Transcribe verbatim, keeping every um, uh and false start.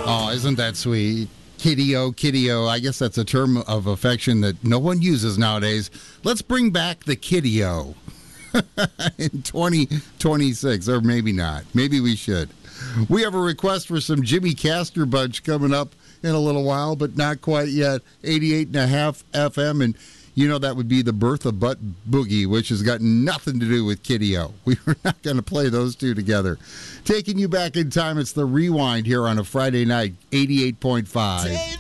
Oh, isn't that sweet? Kitty-o, kitty-o. I guess that's a term of affection that no one uses nowadays. Let's bring back the kitty-o in twenty twenty-six, or maybe not. Maybe we should. We have a request for some Jimmy Castor Bunch coming up in a little while, but not quite yet. eighty-eight and a half F M, and you know that would be the Bertha Butt Boogie, which has got nothing to do with Kitty-o. We were not going to play those two together. Taking you back in time, it's the Rewind here on a Friday night, eighty-eight point five.